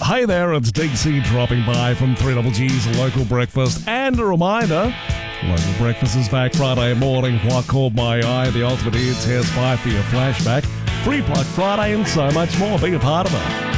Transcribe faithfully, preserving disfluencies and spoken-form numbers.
Hey there, it's D C dropping by from three G's Local Breakfast. And a reminder, Local Breakfast is back Friday morning. What caught my eye, the ultimate ear test, five for your flashback, free plug Friday, and so much more. Be a part of it.